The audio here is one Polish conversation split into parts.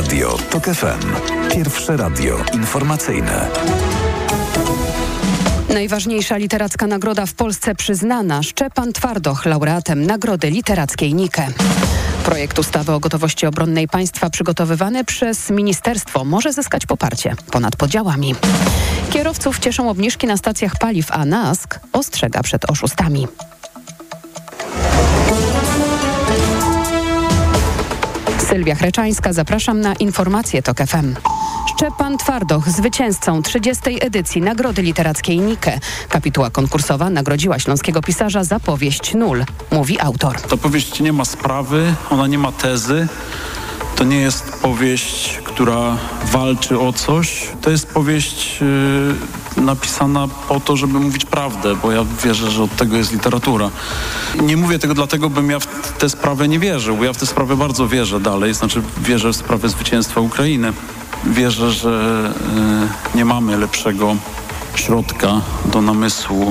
Radio TOK FM. Pierwsze radio informacyjne. Najważniejsza literacka nagroda w Polsce przyznana. Szczepan Twardoch, laureatem Nagrody Literackiej NIKE. Projekt ustawy o gotowości obronnej państwa przygotowywany przez ministerstwo może zyskać poparcie ponad podziałami. Kierowców cieszą obniżki na stacjach paliw, a NASK ostrzega przed oszustami. Sylwia Chreczańska, zapraszam na informacje TOK FM. Szczepan Twardoch, zwycięzcą 30. edycji Nagrody Literackiej NIKE. Kapituła konkursowa nagrodziła śląskiego pisarza za powieść Nul, mówi autor. Ta powieść nie ma sprawy, ona nie ma tezy. To nie jest powieść, która walczy o coś. To jest powieść napisana po to, żeby mówić prawdę, bo ja wierzę, że od tego jest literatura. Nie mówię tego dlatego, bym ja w tę sprawę nie wierzył, bo ja w tę sprawę bardzo wierzę dalej. Znaczy wierzę w sprawę zwycięstwa Ukrainy. Wierzę, że nie mamy lepszego środka do namysłu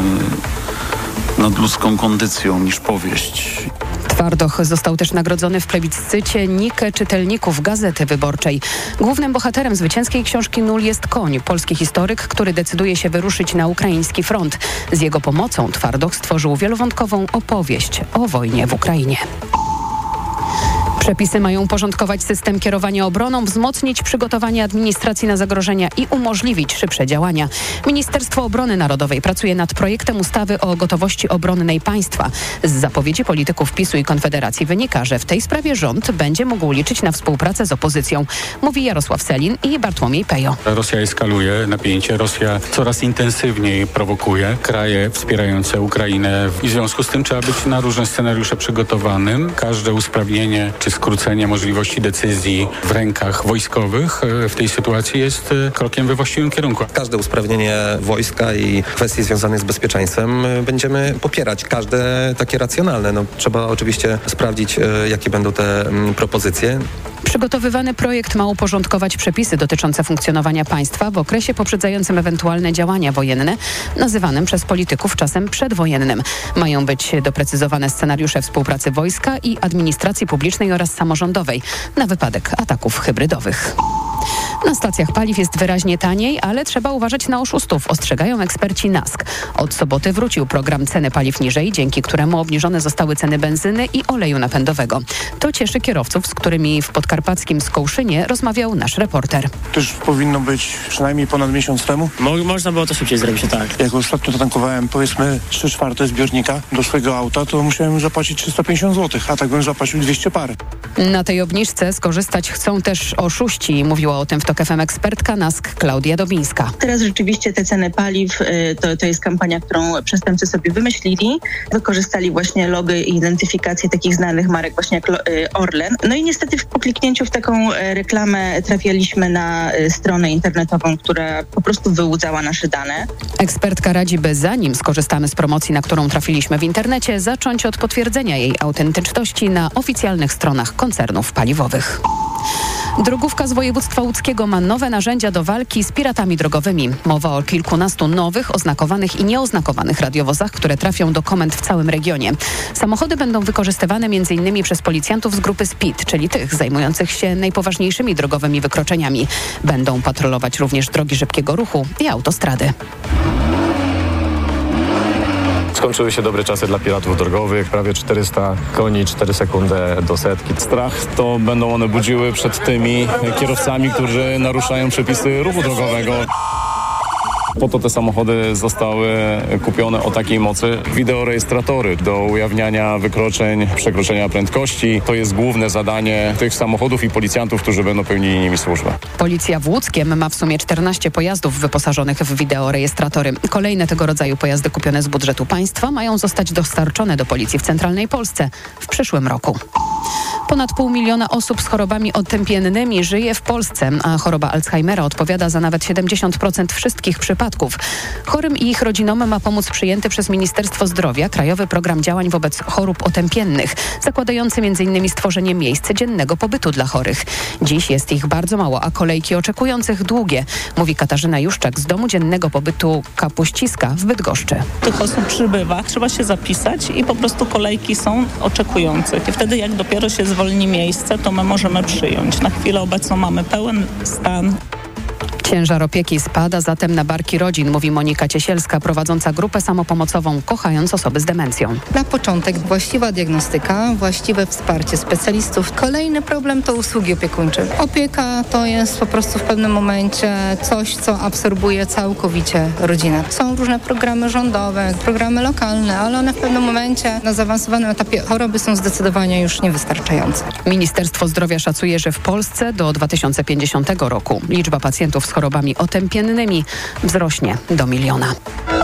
nad ludzką kondycją niż powieść. Twardoch został też nagrodzony w plebiscycie NIKE czytelników Gazety Wyborczej. Głównym bohaterem zwycięskiej książki Nul jest Koń, polski historyk, który decyduje się wyruszyć na ukraiński front. Z jego pomocą Twardoch stworzył wielowątkową opowieść o wojnie w Ukrainie. Przepisy mają porządkować system kierowania obroną, wzmocnić przygotowanie administracji na zagrożenia i umożliwić szybsze działania. Ministerstwo Obrony Narodowej pracuje nad projektem ustawy o gotowości obronnej państwa. Z zapowiedzi polityków PiS-u i Konfederacji wynika, że w tej sprawie rząd będzie mógł liczyć na współpracę z opozycją, mówi Jarosław Sellin i Bartłomiej Pejo. Rosja eskaluje napięcie, Rosja coraz intensywniej prowokuje kraje wspierające Ukrainę i w związku z tym trzeba być na różne scenariusze przygotowanym. Każde usprawnienie czy skrócenie możliwości decyzji w rękach wojskowych w tej sytuacji jest krokiem we właściwym kierunku. Każde usprawnienie wojska i kwestii związanych z bezpieczeństwem będziemy popierać. Każde takie racjonalne. Trzeba oczywiście sprawdzić, jakie będą te propozycje. Przygotowywany projekt ma uporządkować przepisy dotyczące funkcjonowania państwa w okresie poprzedzającym ewentualne działania wojenne, nazywanym przez polityków czasem przedwojennym. Mają być doprecyzowane scenariusze współpracy wojska i administracji publicznej oraz samorządowej na wypadek ataków hybrydowych. Na stacjach paliw jest wyraźnie taniej, ale trzeba uważać na oszustów, ostrzegają eksperci NASK. Od soboty wrócił program Ceny paliw niżej, dzięki któremu obniżone zostały ceny benzyny i oleju napędowego. To cieszy kierowców, z którymi w podkarpackim Skołszynie rozmawiał nasz reporter. To już powinno być przynajmniej ponad miesiąc temu. Można było to szybciej zrobić, tak. Jak ostatnio tankowałem powiedzmy 3/4 zbiornika do swojego auta, to musiałem zapłacić 350 zł, a tak bym zapłacił 200 parę. Na tej obniżce skorzystać chcą też oszuści, mówiła o tym w TOK FM ekspertka NASK Klaudia Dobińska. Teraz rzeczywiście te ceny paliw to jest kampania, którą przestępcy sobie wymyślili. Wykorzystali właśnie logo i identyfikację takich znanych marek właśnie jak Orlen. No i niestety po kliknięciu w taką reklamę trafialiśmy na stronę internetową, która po prostu wyłudzała nasze dane. Ekspertka radzi, by zanim skorzystamy z promocji, na którą trafiliśmy w internecie, zacząć od potwierdzenia jej autentyczności na oficjalnych stronach koncernów paliwowych. Drogówka z województwa łódzkiego ma nowe narzędzia do walki z piratami drogowymi. Mowa o kilkunastu nowych, oznakowanych i nieoznakowanych radiowozach, które trafią do komend w całym regionie. Samochody będą wykorzystywane m.in. przez policjantów z grupy SPID, czyli tych zajmujących się najpoważniejszymi drogowymi wykroczeniami. Będą patrolować również drogi szybkiego ruchu i autostrady. Skończyły się dobre czasy dla piratów drogowych, prawie 400 koni, 4 sekundy do setki. Strach to będą one budziły przed tymi kierowcami, którzy naruszają przepisy ruchu drogowego. Po to te samochody zostały kupione o takiej mocy. Wideorejestratory do ujawniania wykroczeń, przekroczenia prędkości. To jest główne zadanie tych samochodów i policjantów, którzy będą pełnili nimi służbę. Policja w Łódzkiem ma w sumie 14 pojazdów wyposażonych w wideorejestratory. Kolejne tego rodzaju pojazdy kupione z budżetu państwa mają zostać dostarczone do Policji w Centralnej Polsce w przyszłym roku. Ponad 500 000 osób z chorobami otępiennymi żyje w Polsce, a choroba Alzheimera odpowiada za nawet 70% wszystkich przypadków. Chorym i ich rodzinom ma pomóc przyjęty przez Ministerstwo Zdrowia Krajowy Program Działań wobec Chorób Otępiennych, zakładający m.in. stworzenie miejsc dziennego pobytu dla chorych. Dziś jest ich bardzo mało, a kolejki oczekujących długie, mówi Katarzyna Juszczak z Domu Dziennego Pobytu Kapuściska w Bydgoszczy. Tych osób przybywa, trzeba się zapisać i po prostu kolejki są oczekujących. I wtedy jak dopiero się zwolni zwolni miejsce, to my możemy przyjąć. Na chwilę obecną mamy pełen stan. Ciężar opieki spada zatem na barki rodzin, mówi Monika Ciesielska, prowadząca grupę samopomocową Kochając osoby z demencją. Na początek właściwa diagnostyka, właściwe wsparcie specjalistów. Kolejny problem to usługi opiekuńcze. Opieka to jest po prostu w pewnym momencie coś, co absorbuje całkowicie rodzinę. Są różne programy rządowe, programy lokalne, ale one w pewnym momencie na zaawansowanym etapie choroby są zdecydowanie już niewystarczające. Ministerstwo Zdrowia szacuje, że w Polsce do 2050 roku liczba pacjentów z chorobami otępiennymi wzrośnie do 1 miliona.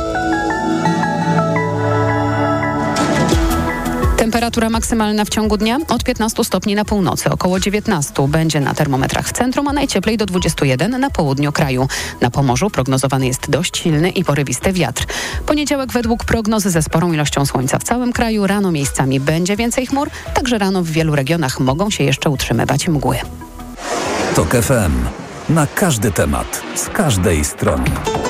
Temperatura maksymalna w ciągu dnia od 15 stopni na północy, około 19 będzie na termometrach w centrum, a najcieplej do 21 na południu kraju. Na Pomorzu prognozowany jest dość silny i porywisty wiatr. Poniedziałek według prognozy ze sporą ilością słońca w całym kraju. Rano miejscami będzie więcej chmur, także rano w wielu regionach mogą się jeszcze utrzymywać mgły. TOK FM. Na każdy temat, z każdej strony.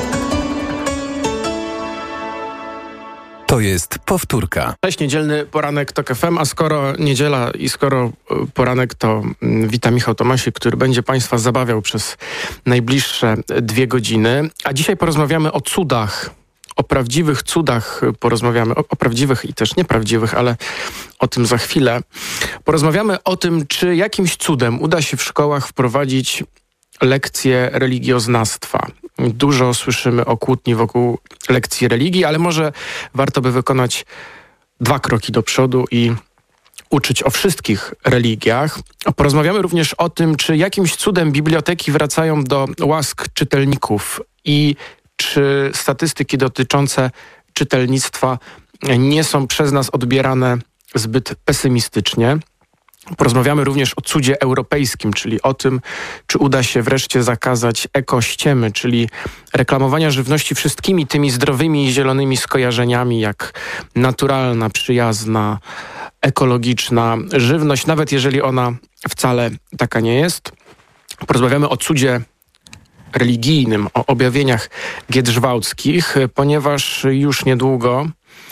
To jest powtórka. Cześć, niedzielny poranek TOK FM, a skoro niedziela i skoro poranek, to witam Michał Tomasik, który będzie Państwa zabawiał przez najbliższe 2 godziny. A dzisiaj porozmawiamy o cudach, o prawdziwych cudach porozmawiamy, o prawdziwych i też nieprawdziwych, ale o tym za chwilę. Porozmawiamy o tym, czy jakimś cudem uda się w szkołach wprowadzić lekcje religioznawstwa. Dużo słyszymy o kłótni wokół lekcji religii, ale może warto by wykonać 2 kroki do przodu i uczyć o wszystkich religiach. Porozmawiamy również o tym, czy jakimś cudem biblioteki wracają do łask czytelników i czy statystyki dotyczące czytelnictwa nie są przez nas odbierane zbyt pesymistycznie. Porozmawiamy również o cudzie europejskim, czyli o tym, czy uda się wreszcie zakazać ekościemy, czyli reklamowania żywności wszystkimi tymi zdrowymi i zielonymi skojarzeniami, jak naturalna, przyjazna, ekologiczna żywność, nawet jeżeli ona wcale taka nie jest. Porozmawiamy o cudzie religijnym, o objawieniach giedrzwałdzkich, ponieważ już niedługo,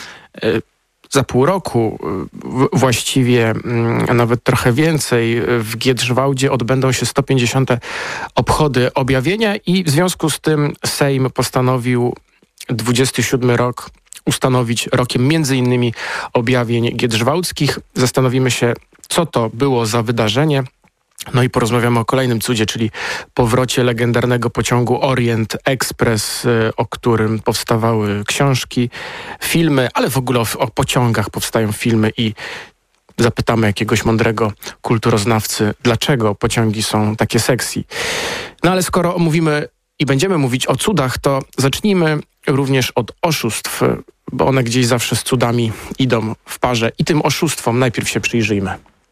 za pół roku właściwie, a nawet trochę więcej, w Giedrzwałdzie odbędą się 150. obchody objawienia i w związku z tym Sejm postanowił 27 rok ustanowić rokiem m.in. objawień giedrzwałdzkich. Zastanowimy się, co to było za wydarzenie. No i porozmawiamy o kolejnym cudzie, czyli powrocie legendarnego pociągu Orient Express, o którym powstawały książki, filmy, ale w ogóle o pociągach powstają filmy i zapytamy jakiegoś mądrego kulturoznawcy, dlaczego pociągi są takie sexy. No ale skoro mówimy i będziemy mówić o cudach, to zacznijmy również od oszustw, bo one gdzieś zawsze z cudami idą w parze i tym oszustwom najpierw się przyjrzyjmy.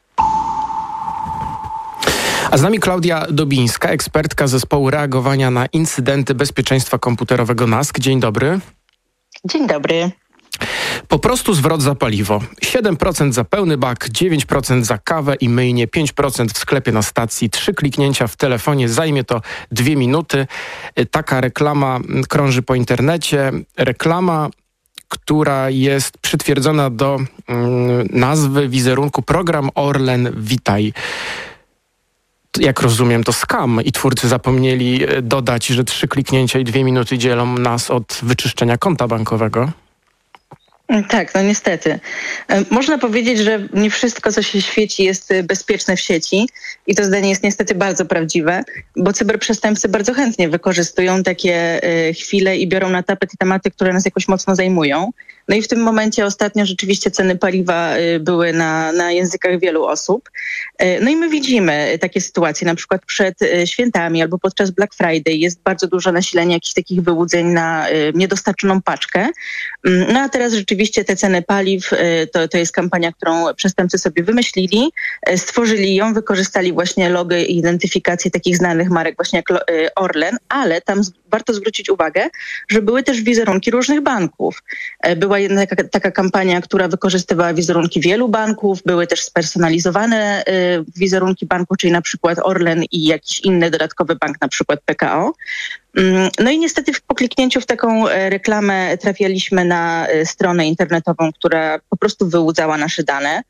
A z nami Klaudia Dobińska, ekspertka zespołu reagowania na incydenty bezpieczeństwa komputerowego NASK. Dzień dobry. Dzień dobry. Po prostu zwrot za paliwo. 7% za pełny bak, 9% za kawę i myjnie, 5% w sklepie na stacji, 3 kliknięcia w telefonie, zajmie to 2 minuty. Taka reklama krąży po internecie. Reklama, która jest przytwierdzona do nazwy wizerunku Program Orlen Witaj. Jak rozumiem, to scam i twórcy zapomnieli dodać, że 3 kliknięcia i 2 minuty dzielą nas od wyczyszczenia konta bankowego. Tak, no niestety. Można powiedzieć, że nie wszystko, co się świeci, jest bezpieczne w sieci i to zdanie jest niestety bardzo prawdziwe, bo cyberprzestępcy bardzo chętnie wykorzystują takie chwile i biorą na tapet tematy, które nas jakoś mocno zajmują. No i w tym momencie ostatnio rzeczywiście ceny paliwa były na językach wielu osób. No i my widzimy takie sytuacje, na przykład przed świętami albo podczas Black Friday jest bardzo dużo nasilenia jakichś takich wyłudzeń na niedostarczoną paczkę. No a teraz rzeczywiście te ceny paliw, to jest kampania, którą przestępcy sobie wymyślili, stworzyli ją, wykorzystali właśnie logo i identyfikację takich znanych marek właśnie jak Orlen, ale tam warto zwrócić uwagę, że były też wizerunki różnych banków. Była jedna taka kampania, która wykorzystywała wizerunki wielu banków, były też spersonalizowane wizerunki banków, czyli na przykład Orlen i jakiś inny dodatkowy bank, na przykład PKO. No i niestety po kliknięciu w taką reklamę trafialiśmy na stronę internetową, która po prostu wyłudzała nasze dane.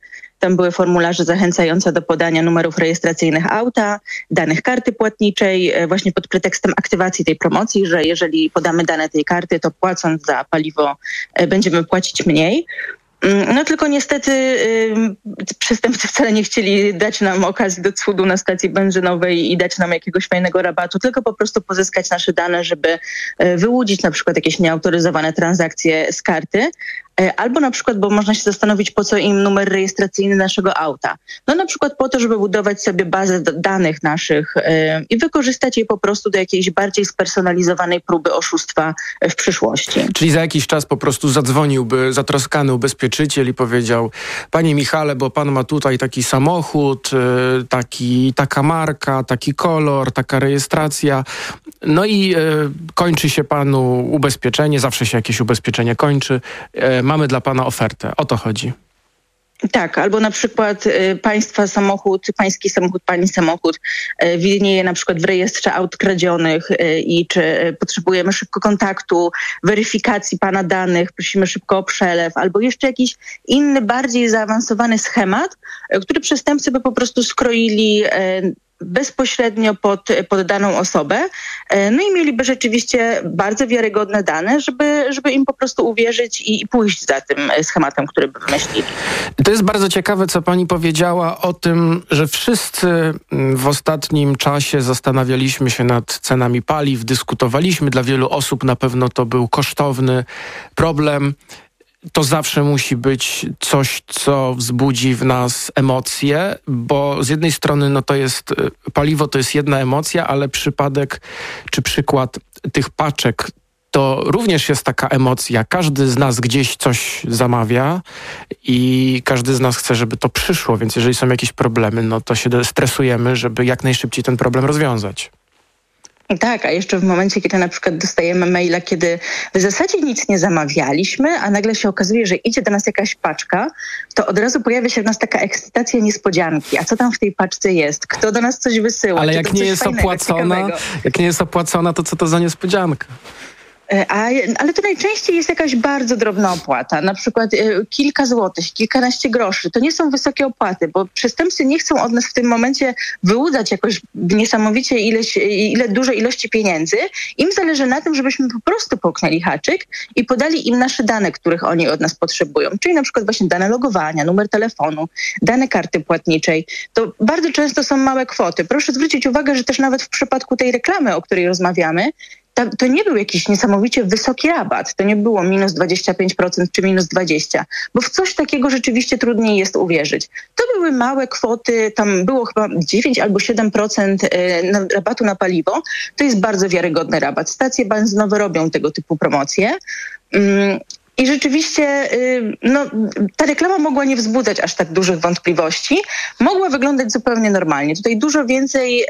Tam były formularze zachęcające do podania numerów rejestracyjnych auta, danych karty płatniczej, właśnie pod pretekstem aktywacji tej promocji, że jeżeli podamy dane tej karty, to płacąc za paliwo będziemy płacić mniej. No tylko niestety przestępcy wcale nie chcieli dać nam okazji do cudu na stacji benzynowej i dać nam jakiegoś fajnego rabatu, tylko po prostu pozyskać nasze dane, żeby wyłudzić na przykład jakieś nieautoryzowane transakcje z karty. Albo na przykład, bo można się zastanowić, po co im numer rejestracyjny naszego auta. No na przykład po to, żeby budować sobie bazę danych naszych i wykorzystać je po prostu do jakiejś bardziej spersonalizowanej próby oszustwa w przyszłości. Czyli za jakiś czas po prostu zadzwoniłby zatroskany ubezpieczyciel i powiedział: panie Michale, bo pan ma tutaj taki samochód, taka marka, taki kolor, taka rejestracja. No i kończy się panu ubezpieczenie, zawsze się jakieś ubezpieczenie kończy. Mamy dla pana ofertę. O to chodzi. Tak, albo na przykład pański samochód, pani samochód widnieje na przykład w rejestrze aut kradzionych i czy potrzebujemy szybko kontaktu, weryfikacji pana danych, prosimy szybko o przelew, albo jeszcze jakiś inny, bardziej zaawansowany schemat, który przestępcy by po prostu skroili bezpośrednio pod daną osobę, no i mieliby rzeczywiście bardzo wiarygodne dane, żeby im po prostu uwierzyć i pójść za tym schematem, który by wymyślili. To jest bardzo ciekawe, co pani powiedziała o tym, że wszyscy w ostatnim czasie zastanawialiśmy się nad cenami paliw, dyskutowaliśmy. Dla wielu osób na pewno to był kosztowny problem. To zawsze musi być coś, co wzbudzi w nas emocje, bo z jednej strony paliwo to jest jedna emocja, ale przypadek czy przykład tych paczek to również jest taka emocja. Każdy z nas gdzieś coś zamawia i każdy z nas chce, żeby to przyszło, więc jeżeli są jakieś problemy, no to się stresujemy, żeby jak najszybciej ten problem rozwiązać. Tak, a jeszcze w momencie, kiedy na przykład dostajemy maila, kiedy w zasadzie nic nie zamawialiśmy, a nagle się okazuje, że idzie do nas jakaś paczka, to od razu pojawia się w nas taka ekscytacja niespodzianki. A co tam w tej paczce jest? Kto do nas coś wysyła? Ale jak nie jest opłacona, to co to za niespodzianka? Ale to najczęściej jest jakaś bardzo drobna opłata, na przykład kilka złotych, kilkanaście groszy. To nie są wysokie opłaty, bo przestępcy nie chcą od nas w tym momencie wyłudzać jakoś niesamowicie duże ilości pieniędzy. Im zależy na tym, żebyśmy po prostu połknęli haczyk i podali im nasze dane, których oni od nas potrzebują. Czyli na przykład właśnie dane logowania, numer telefonu, dane karty płatniczej. To bardzo często są małe kwoty. Proszę zwrócić uwagę, że też nawet w przypadku tej reklamy, o której rozmawiamy, to nie był jakiś niesamowicie wysoki rabat. To nie było minus 25% czy minus 20%, bo w coś takiego rzeczywiście trudniej jest uwierzyć. To były małe kwoty, tam było chyba 9 albo 7% rabatu na paliwo. To jest bardzo wiarygodny rabat. Stacje benzynowe robią tego typu promocje. I rzeczywiście ta reklama mogła nie wzbudzać aż tak dużych wątpliwości. Mogła wyglądać zupełnie normalnie. Tutaj dużo więcej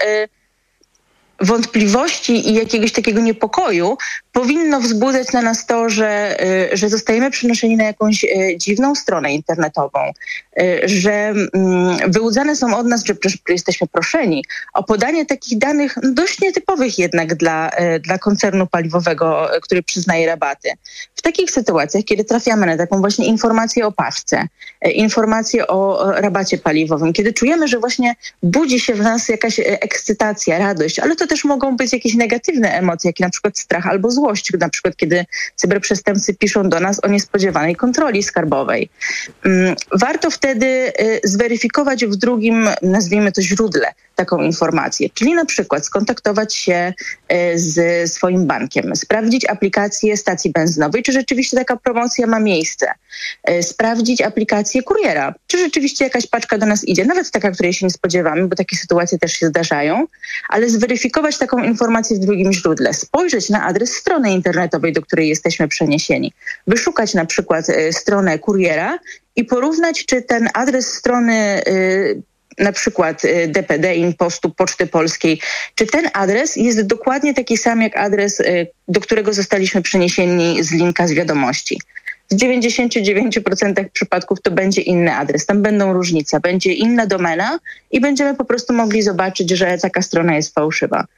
wątpliwości i jakiegoś takiego niepokoju powinno wzbudzać na nas to, że zostajemy przenoszeni na jakąś dziwną stronę internetową, że wyłudzane są od nas, że jesteśmy proszeni o podanie takich danych dość nietypowych jednak dla koncernu paliwowego, który przyznaje rabaty. W takich sytuacjach, kiedy trafiamy na taką właśnie informację o paczce, informację o rabacie paliwowym, kiedy czujemy, że właśnie budzi się w nas jakaś ekscytacja, radość, ale to też mogą być jakieś negatywne emocje, jak na przykład strach albo złość, na przykład kiedy cyberprzestępcy piszą do nas o niespodziewanej kontroli skarbowej. Warto wtedy zweryfikować w drugim, nazwijmy to, źródle taką informację, czyli na przykład skontaktować się z swoim bankiem, sprawdzić aplikację stacji benzynowej, czy rzeczywiście taka promocja ma miejsce, sprawdzić aplikację kuriera, czy rzeczywiście jakaś paczka do nas idzie, nawet taka, której się nie spodziewamy, bo takie sytuacje też się zdarzają, ale zweryfikować taką informację w drugim źródle, spojrzeć na adres strony internetowej, do której jesteśmy przeniesieni, wyszukać na przykład stronę kuriera i porównać, czy ten adres strony na przykład DPD, Impostu, Poczty Polskiej, czy ten adres jest dokładnie taki sam jak adres, do którego zostaliśmy przeniesieni z linka z wiadomości. W 99% przypadków to będzie inny adres, tam będą różnice, będzie inna domena i będziemy po prostu mogli zobaczyć, że taka strona jest fałszywa.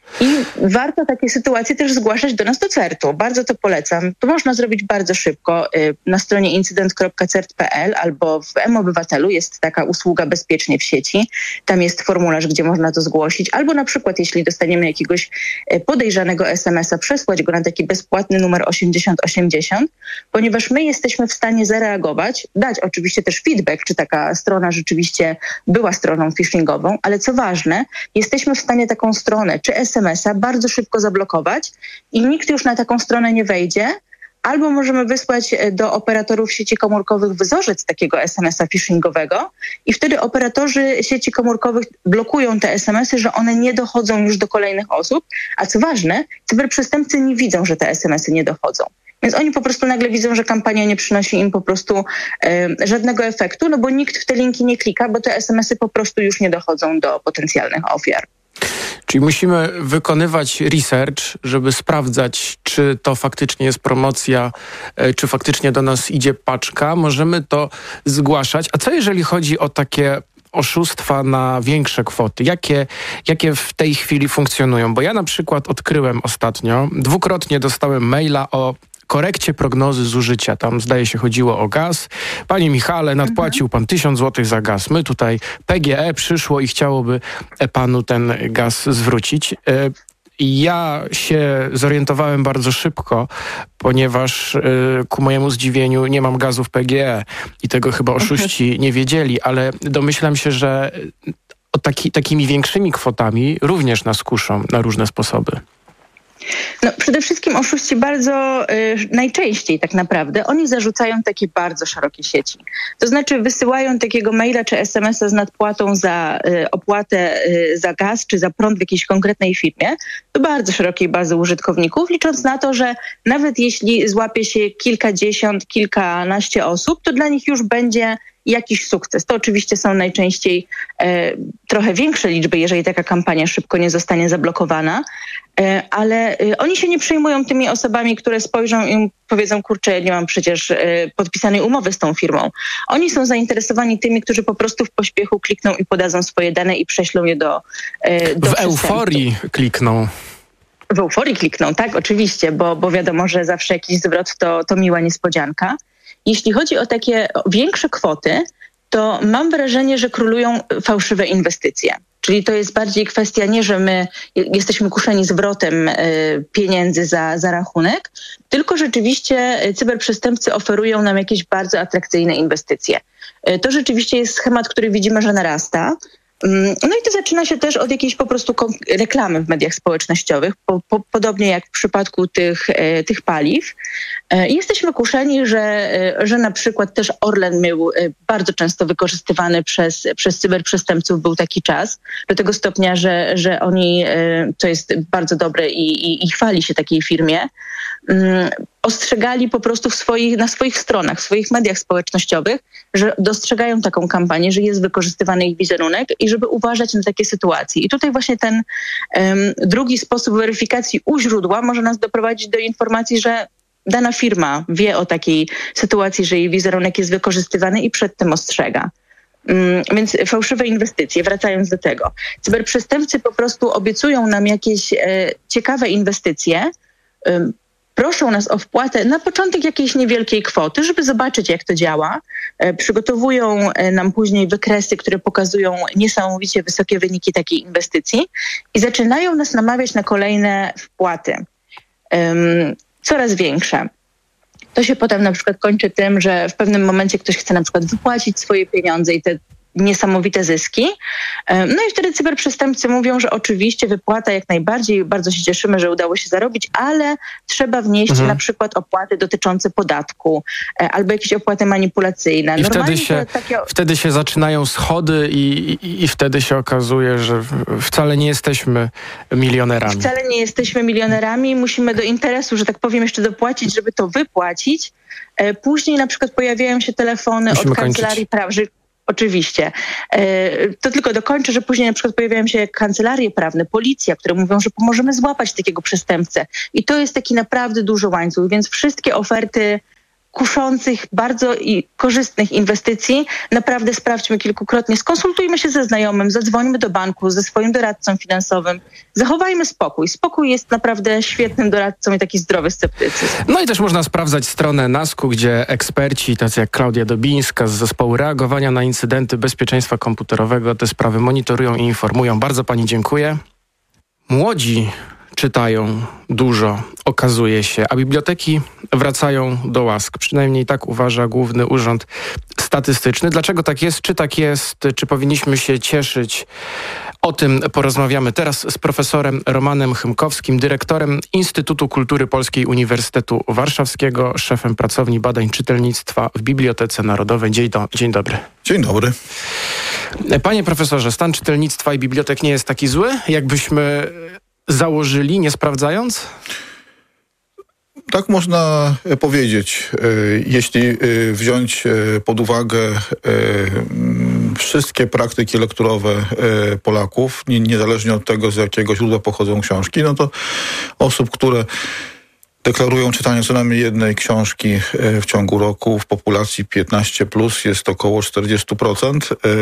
I warto takie sytuacje też zgłaszać do nas do CERT-u. Bardzo to polecam. To można zrobić bardzo szybko. Na stronie incydent.cert.pl albo w mObywatelu jest taka usługa Bezpiecznie w sieci. Tam jest formularz, gdzie można to zgłosić. Albo na przykład, jeśli dostaniemy jakiegoś podejrzanego SMS-a, przesłać go na taki bezpłatny numer 8080, ponieważ my jesteśmy w stanie zareagować, dać oczywiście też feedback, czy taka strona rzeczywiście była stroną phishingową, ale co ważne, jesteśmy w stanie taką stronę czy SMS-a bardzo szybko zablokować i nikt już na taką stronę nie wejdzie, albo możemy wysłać do operatorów sieci komórkowych wzorzec takiego SMS-a phishingowego i wtedy operatorzy sieci komórkowych blokują te SMS-y, że one nie dochodzą już do kolejnych osób, a co ważne, cyberprzestępcy nie widzą, że te SMS-y nie dochodzą. Więc oni po prostu nagle widzą, że kampania nie przynosi im po prostu żadnego efektu, no bo nikt w te linki nie klika, bo te SMS-y po prostu już nie dochodzą do potencjalnych ofiar. Czyli musimy wykonywać research, żeby sprawdzać, czy to faktycznie jest promocja, czy faktycznie do nas idzie paczka. Możemy to zgłaszać. A co jeżeli chodzi o takie oszustwa na większe kwoty? Jakie w tej chwili funkcjonują? Bo ja na przykład odkryłem ostatnio, dwukrotnie dostałem maila o korekcie prognozy zużycia. Tam zdaje się chodziło o gaz. Panie Michale, nadpłacił pan 1000 zł za gaz. My tutaj PGE przyszło i chciałoby panu ten gaz zwrócić. Ja się zorientowałem bardzo szybko, ponieważ ku mojemu zdziwieniu nie mam gazu w PGE i tego chyba oszuści nie wiedzieli, ale domyślam się, że takimi większymi kwotami również nas kuszą na różne sposoby. No, przede wszystkim oszuści bardzo najczęściej tak naprawdę, oni zarzucają takie bardzo szerokie sieci. To znaczy wysyłają takiego maila czy SMS-a z nadpłatą za opłatę za gaz czy za prąd w jakiejś konkretnej firmie do bardzo szerokiej bazy użytkowników, licząc na to, że nawet jeśli złapie się kilkadziesiąt, kilkanaście osób, to dla nich już będzie jakiś sukces. To oczywiście są najczęściej trochę większe liczby, jeżeli taka kampania szybko nie zostanie zablokowana, ale oni się nie przejmują tymi osobami, które spojrzą i powiedzą, kurczę, nie mam przecież podpisanej umowy z tą firmą. Oni są zainteresowani tymi, którzy po prostu w pośpiechu klikną i podadzą swoje dane i prześlą je do w euforii klikną. W euforii klikną, tak, oczywiście, bo wiadomo, że zawsze jakiś zwrot to miła niespodzianka. Jeśli chodzi o takie większe kwoty, to mam wrażenie, że królują fałszywe inwestycje. Czyli to jest bardziej kwestia nie, że my jesteśmy kuszeni zwrotem pieniędzy za rachunek, tylko rzeczywiście cyberprzestępcy oferują nam jakieś bardzo atrakcyjne inwestycje. To rzeczywiście jest schemat, który widzimy, że narasta. No i to zaczyna się też od jakiejś po prostu reklamy w mediach społecznościowych, podobnie jak w przypadku tych paliw. Jesteśmy kuszeni, że na przykład też Orlen był bardzo często wykorzystywany przez cyberprzestępców, był taki czas, do tego stopnia, że oni, to jest bardzo dobre i chwali się takiej firmie, ostrzegali po prostu na swoich stronach, w swoich mediach społecznościowych, że dostrzegają taką kampanię, że jest wykorzystywany ich wizerunek i żeby uważać na takie sytuacje. I tutaj właśnie ten drugi sposób weryfikacji u źródła może nas doprowadzić do informacji, że dana firma wie o takiej sytuacji, że jej wizerunek jest wykorzystywany i przed tym ostrzega. Więc fałszywe inwestycje, wracając do tego. Cyberprzestępcy po prostu obiecują nam jakieś ciekawe inwestycje, proszą nas o wpłatę na początek jakiejś niewielkiej kwoty, żeby zobaczyć, jak to działa. Przygotowują nam później wykresy, które pokazują niesamowicie wysokie wyniki takiej inwestycji i zaczynają nas namawiać na kolejne wpłaty. Coraz większe. To się potem na przykład kończy tym, że w pewnym momencie ktoś chce na przykład wypłacić swoje pieniądze i te niesamowite zyski. No i wtedy cyberprzestępcy mówią, że oczywiście wypłata jak najbardziej, bardzo się cieszymy, że udało się zarobić, ale trzeba wnieść na przykład opłaty dotyczące podatku albo jakieś opłaty manipulacyjne. I wtedy się zaczynają schody i wtedy się okazuje, że wcale nie jesteśmy milionerami. Wcale nie jesteśmy milionerami. Musimy do interesu, że tak powiem, jeszcze dopłacić, żeby to wypłacić. Później na przykład pojawiają się telefony od kancelarii praw. Oczywiście. To tylko dokończę, że później na przykład pojawiają się kancelarie prawne, policja, które mówią, że pomożemy złapać takiego przestępcę. I to jest taki naprawdę duży łańcuch, więc wszystkie oferty kuszących, bardzo korzystnych inwestycji naprawdę sprawdźmy kilkukrotnie, skonsultujmy się ze znajomym, zadzwońmy do banku, ze swoim doradcą finansowym, zachowajmy spokój. Spokój jest naprawdę świetnym doradcą i taki zdrowy sceptycyzm. No i też można sprawdzać stronę NASK-u, gdzie eksperci, tacy jak Klaudia Dobińska z zespołu reagowania na incydenty bezpieczeństwa komputerowego te sprawy monitorują i informują. Bardzo pani dziękuję. Młodzi czytają dużo, okazuje się, a biblioteki wracają do łask. Przynajmniej tak uważa Główny Urząd Statystyczny. Dlaczego tak jest? Czy tak jest? Czy powinniśmy się cieszyć? O tym porozmawiamy teraz z profesorem Romanem Chymkowskim, dyrektorem Instytutu Kultury Polskiej Uniwersytetu Warszawskiego, szefem pracowni badań czytelnictwa w Bibliotece Narodowej. Dzień dobry. Dzień dobry. Panie profesorze, stan czytelnictwa i bibliotek nie jest taki zły, jakbyśmy założyli, nie sprawdzając? Tak można powiedzieć. Jeśli wziąć pod uwagę wszystkie praktyki lekturowe Polaków, niezależnie od tego, z jakiego źródła pochodzą książki, no to osób, które deklarują czytanie co najmniej jednej książki w ciągu roku w populacji 15+, jest około 40%.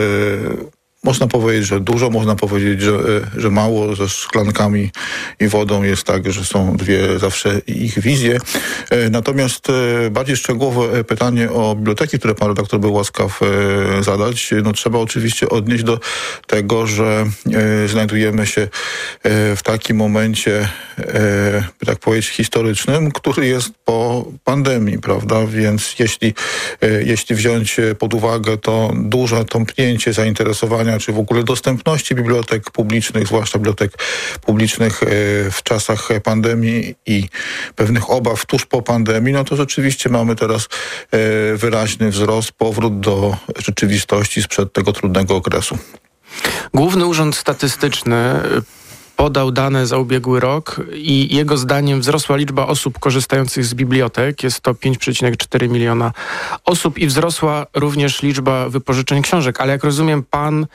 Można powiedzieć, że dużo, można powiedzieć, że mało. Ze szklankami i wodą jest tak, że są dwie zawsze ich wizje. Natomiast bardziej szczegółowe pytanie o biblioteki, które pan redaktor był łaskaw zadać, no trzeba oczywiście odnieść do tego, że znajdujemy się w takim momencie, by tak powiedzieć, historycznym, który jest po pandemii, prawda? Więc jeśli wziąć pod uwagę to duże tąpnięcie zainteresowania czy w ogóle dostępności bibliotek publicznych, zwłaszcza bibliotek publicznych w czasach pandemii i pewnych obaw tuż po pandemii, no to rzeczywiście mamy teraz wyraźny wzrost, powrót do rzeczywistości sprzed tego trudnego okresu. Główny Urząd Statystyczny podał dane za ubiegły rok i jego zdaniem wzrosła liczba osób korzystających z bibliotek. Jest to 5,4 miliona osób i wzrosła również liczba wypożyczeń książek. Ale jak rozumiem, pan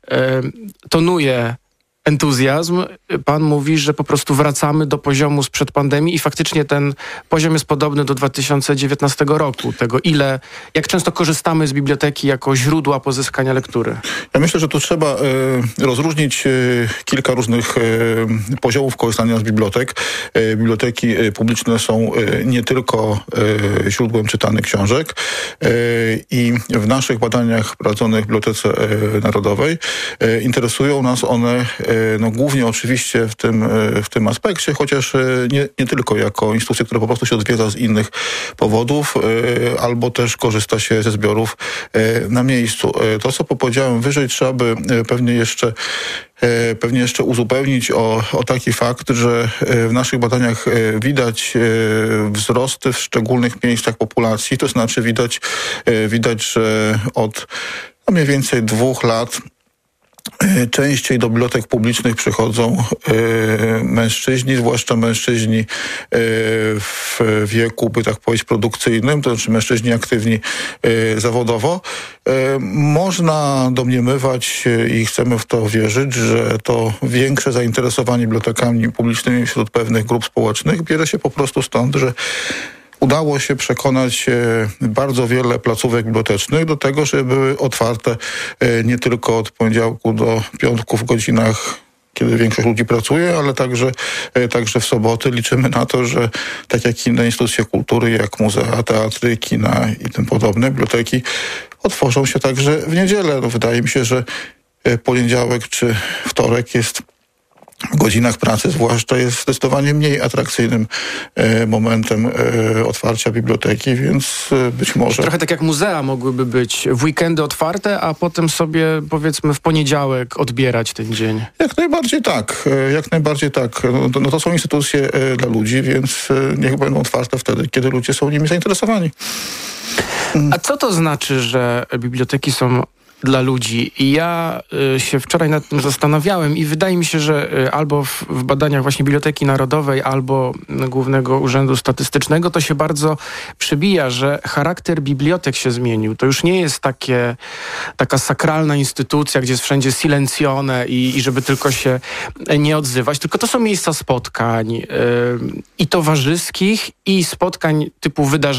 tonuje entuzjazm. Pan mówi, że po prostu wracamy do poziomu sprzed pandemii i faktycznie ten poziom jest podobny do 2019 roku. Tego jak często korzystamy z biblioteki jako źródła pozyskania lektury. Ja myślę, że tu trzeba rozróżnić kilka różnych poziomów korzystania z bibliotek. Biblioteki publiczne są nie tylko źródłem czytanych książek i w naszych badaniach prowadzonych w Bibliotece Narodowej interesują nas one głównie oczywiście w tym aspekcie, chociaż nie tylko jako instytucja, która po prostu się odwiedza z innych powodów, albo też korzysta się ze zbiorów na miejscu. To, co powiedziałem wyżej, trzeba by pewnie jeszcze uzupełnić o taki fakt, że w naszych badaniach widać wzrosty w szczególnych miejscach populacji, to znaczy widać, że od mniej więcej 2 lat częściej do bibliotek publicznych przychodzą mężczyźni, zwłaszcza mężczyźni w wieku, by tak powiedzieć, produkcyjnym, to znaczy mężczyźni aktywni zawodowo. Można domniemywać i chcemy w to wierzyć, że to większe zainteresowanie bibliotekami publicznymi wśród pewnych grup społecznych bierze się po prostu stąd, że udało się przekonać bardzo wiele placówek bibliotecznych do tego, żeby były otwarte nie tylko od poniedziałku do piątku w godzinach, kiedy większość ludzi pracuje, ale także w soboty. Liczymy na to, że tak jak inne instytucje kultury, jak muzea, teatry, kina i tym podobne, biblioteki otworzą się także w niedzielę. No, wydaje mi się, że poniedziałek czy wtorek jest w godzinach pracy zwłaszcza jest zdecydowanie mniej atrakcyjnym momentem otwarcia biblioteki, więc być może... Trochę tak jak muzea mogłyby być w weekendy otwarte, a potem sobie powiedzmy w poniedziałek odbierać ten dzień. Jak najbardziej tak. No to są instytucje dla ludzi, więc niech będą otwarte wtedy, kiedy ludzie są nimi zainteresowani. A co to znaczy, że biblioteki są dla ludzi? I ja się wczoraj nad tym zastanawiałem i wydaje mi się, że albo w badaniach właśnie Biblioteki Narodowej, albo Głównego Urzędu Statystycznego to się bardzo przebija, że charakter bibliotek się zmienił. To już nie jest taka sakralna instytucja, gdzie jest wszędzie silencjone i żeby tylko się nie odzywać, tylko to są miejsca spotkań i towarzyskich, i spotkań typu wydarzeń